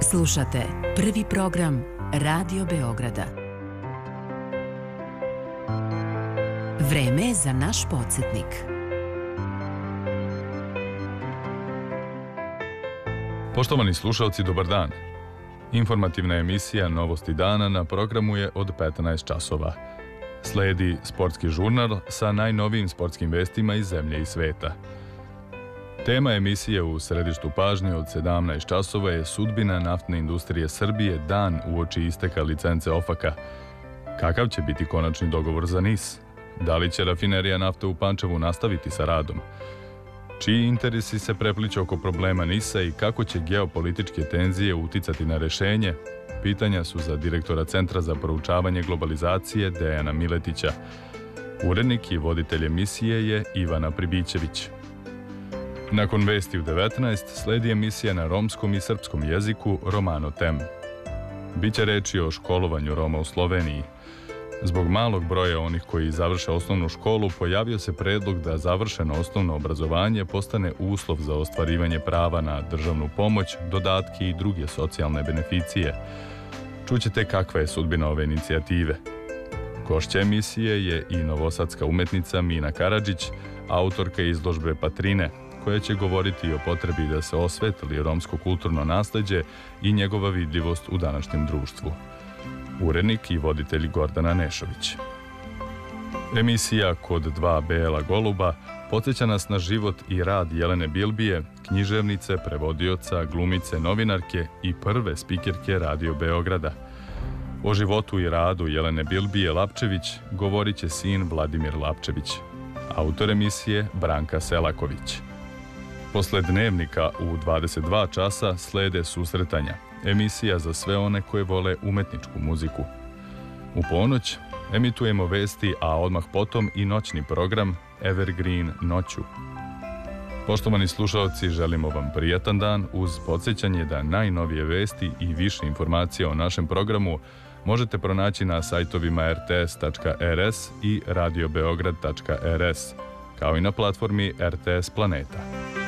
Slušate prvi program Radio Beograda. Vreme je za naš podsjetnik. Poštovani slušalci, dobar dan. Informativna emisija Novosti dana na programu je od 15 časova. Sledi sportski žurnal sa najnovijim sportskim vestima iz zemlje i sveta. Tema emisije u središtu pažnje od 17 časova je sudbina naftne industrije Srbije dan uoči isteka licence OFAK-a. Kakav će biti konačni dogovor za NIS? Da li će rafinerija nafte u Pančevu nastaviti sa radom? Čiji interesi se prepliću oko problema NIS-a i kako će geopolitičke tenzije uticati na rešenje? Pitanja su za direktora Centra za proučavanje globalizacije Dejana Miletića. Urednik i voditelj emisije je Ivana Pribićević. Nakon vesti u 19 sledi emisija na romskom i srpskom jeziku Romano Tem. Biće reči o školovanju Roma u Sloveniji. Zbog malog broja onih koji završe osnovnu školu, pojavio se predlog da završeno osnovno obrazovanje postane uslov za ostvarivanje prava na državnu pomoć, dodatke i druge socijalne beneficije. Čućete kakva je sudbina ove inicijative. Gošća emisije je i novosadska umetnica Mina Karadžić, autorka izložbe Patrine, koja će govoriti o potrebi da se osvetli romsko kulturno nasleđe i njegova vidljivost u današnjem društvu. Urednik i voditelj Gordana Nešović. Emisija Kod dva bela goluba podsjeća nas na život i rad Jelene Bilbije, književnice, prevodioca, glumice, novinarke i prve spikerke Radio Beograda. O životu i radu Jelene Bilbije Lapčević govorit će sin Vladimir Lapčević. Autor emisije Branka Selaković. Posle dnevnika u 22 časa slede susretanja, emisija za sve one koje vole umetničku muziku. U ponoć emitujemo vesti, a odmah potom i noćni program Evergreen noću. Poštovani slušalci, želimo vam prijatan dan uz podsjećanje da najnovije vesti i više informacija o našem programu možete pronaći na sajtovima rts.rs i radiobeograd.rs, kao i na platformi RTS Planeta.